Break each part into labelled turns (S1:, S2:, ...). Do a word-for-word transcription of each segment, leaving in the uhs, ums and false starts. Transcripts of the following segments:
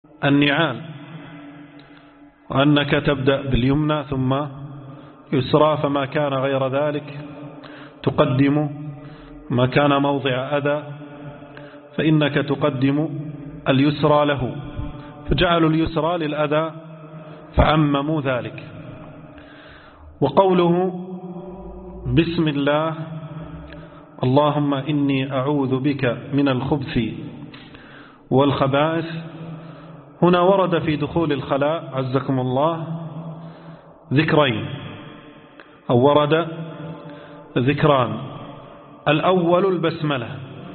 S1: النعال، وأنك تبدأ باليمنى ثم يسرى، فما كان غير ذلك تقدم، ما كان موضع أذى فإنك تقدم اليسرى له، فجعلوا اليسرى للأذى فعمموا ذلك. وقوله بسم الله اللهم إني أعوذ بك من الخبث والخبائث، هنا ورد في دخول الخلاء عزكم الله ذكرين، أو ورد ذكران، الأول البسملة،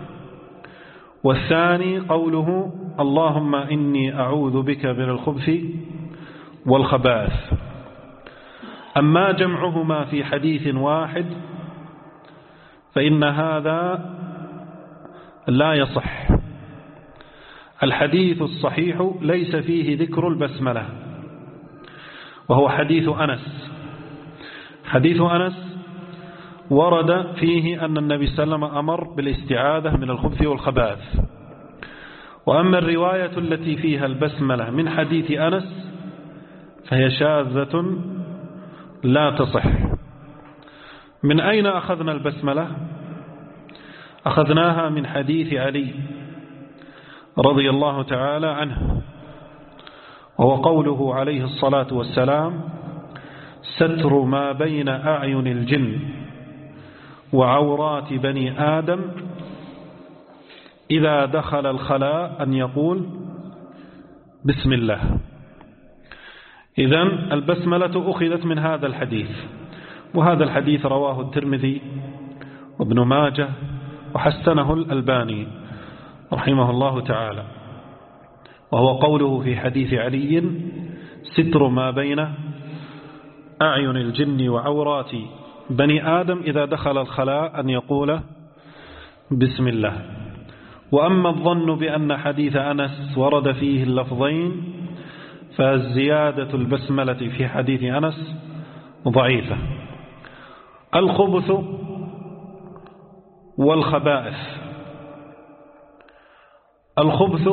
S1: والثاني قوله اللهم إني أعوذ بك من الخبث والخبائث. أما جمعهما في حديث واحد فإن هذا لا يصح. الحديث الصحيح ليس فيه ذكر البسملة، وهو حديث أنس. حديث أنس ورد فيه أن النبي صلى الله عليه وسلم أمر بالاستعاذة من الخبث والخبائث. وأما الرواية التي فيها البسملة من حديث أنس فهي شاذة لا تصح. من أين أخذنا البسملة؟ أخذناها من حديث علي رضي الله تعالى عنه، وهو قوله عليه الصلاة والسلام ستر ما بين أعين الجن وعورات بني آدم إذا دخل الخلاء أن يقول بسم الله. إذن البسملة أخذت من هذا الحديث، وهذا الحديث رواه الترمذي وابن ماجه وحسنه الألباني رحمه الله تعالى، وهو قوله في حديث علي ستر ما بين أعين الجن وعورات بني آدم إذا دخل الخلاء أن يقول بسم الله. وأما الظن بأن حديث أنس ورد فيه اللفظين فالزيادة البسملة في حديث أنس ضعيفة. الخبث والخبائث. الخبث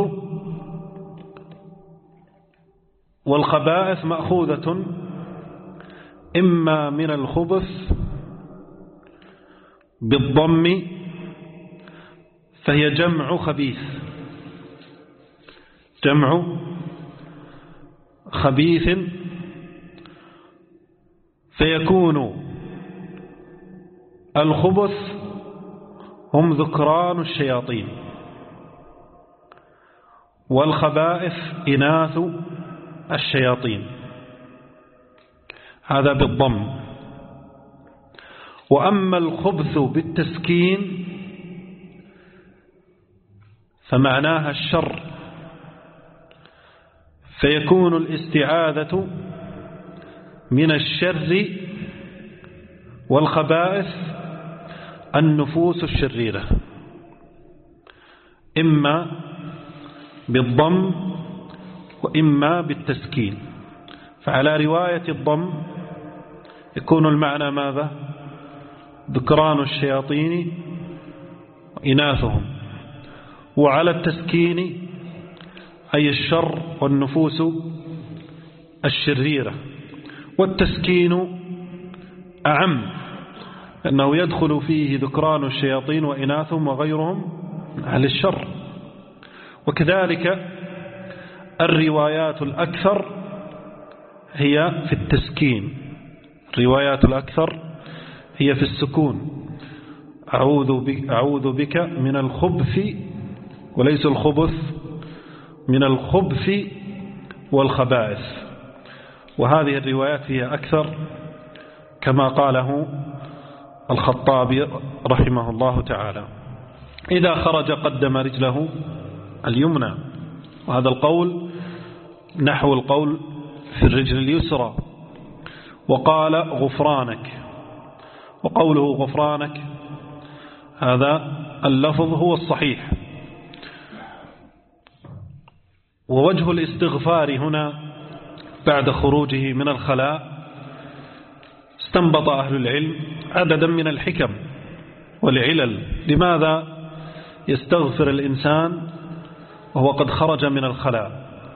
S1: والخبائث مأخوذة إما من الخبث بالضم فهي جمع خبيث، جمع خبيث، فيكون الخبث هم ذكران الشياطين، والخبائث إناث الشياطين، هذا بالضم. وأما الخبث بالتسكين فمعناها الشر، فيكون الاستعاذة من الشر والخبائث النفوس الشريرة، إما بالضم وإما بالتسكين. فعلى رواية الضم يكون المعنى ماذا؟ ذكران الشياطين وإناثهم، وعلى التسكين أي الشر والنفوس الشريرة. والتسكين أعم أنه يدخل فيه ذكران الشياطين وإناثهم وغيرهم من أهل الشر. وكذلك الروايات الأكثر هي في التسكين، الروايات الأكثر هي في السكون، أعوذ بك, أعوذ بك من الخبث، وليس الخبث، من الخبث والخبائث. وهذه الروايات هي أكثر كما قاله الخطابي رحمه الله تعالى. إذا خرج قدم رجله اليمنى، وهذا القول نحو القول في الرجل اليسرى. وقال غفرانك، وقوله غفرانك هذا اللفظ هو الصحيح. ووجه الاستغفار هنا بعد خروجه من الخلاء استنبط أهل العلم عددا من الحكم والعلل. لماذا يستغفر الإنسان وهو قد خرج من الخلاء؟